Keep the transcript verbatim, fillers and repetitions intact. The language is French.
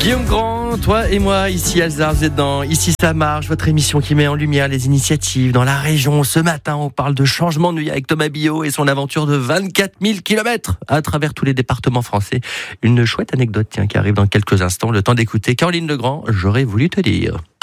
Guillaume Grand, toi et moi, ici Alzar, vous êtes dans Ici ça marche, votre émission qui met en lumière les initiatives dans la région. Ce matin, on parle de changement de vie avec Thomas Billot et son aventure de vingt-quatre mille kilomètres à travers tous les départements français. Une chouette anecdote tiens, qui arrive dans quelques instants. Le temps d'écouter Caroline Legrand, j'aurais voulu te dire.